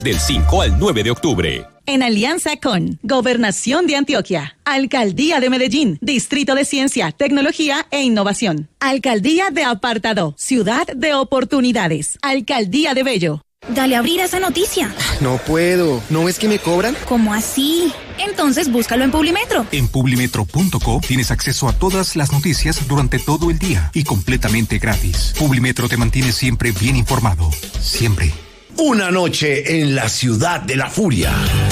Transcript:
Del 5 al 9 de octubre. En alianza con Gobernación de Antioquia, Alcaldía de Medellín, Distrito de Ciencia, Tecnología e Innovación, Alcaldía de Apartadó, Ciudad de Oportunidades, Alcaldía de Bello. Dale a abrir esa noticia. No puedo. ¿No ves que me cobran? ¿Cómo así? Entonces búscalo en Publimetro. En publimetro.co tienes acceso a todas las noticias durante todo el día y completamente gratis. Publimetro te mantiene siempre bien informado. Siempre. Una noche en la ciudad de la furia.